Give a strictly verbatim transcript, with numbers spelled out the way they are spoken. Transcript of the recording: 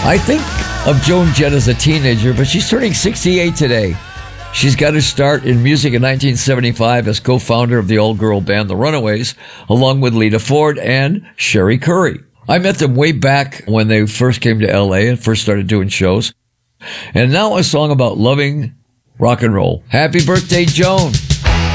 I think of Joan Jett as a teenager, but she's turning sixty-eight today. She's got her start in music in nineteen seventy-five as co-founder of the all-girl band The Runaways, along with Lita Ford and Sherry Curry. I met them way back when they first came to L A and first started doing shows. And now a song about loving rock and roll. Happy birthday, Joan!